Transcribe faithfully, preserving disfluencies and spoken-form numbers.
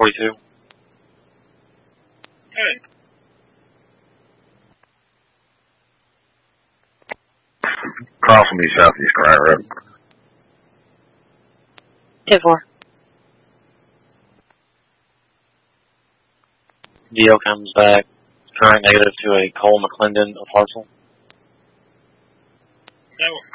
forty-two. Good. Call from me southeast Grant Road. ten four. D L comes back, current negative to a Cole McClendon of Hartsel. That